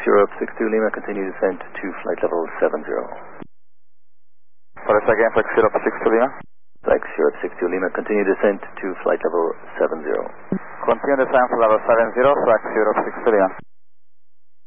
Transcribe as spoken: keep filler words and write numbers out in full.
Europe six two Lima, continue descent to flight level seven zero. For us again, Flex Europe six two Lima. Flex Europe six two Lima, continue descent to flight level seven zero. Continue descent to level seven zero, Flex Europe six two Lima.